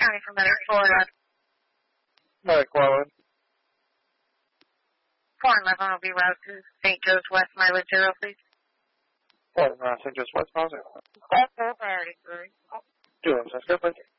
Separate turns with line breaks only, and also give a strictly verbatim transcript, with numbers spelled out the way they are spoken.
County for Medic Florida.
Medic Florida.
four eleven will be routed to Saint Joe's West, mileage zero, please.
four eleven, Saint Joe's West, mileage zero.
That's all priority, sorry.
Two, that's good, please.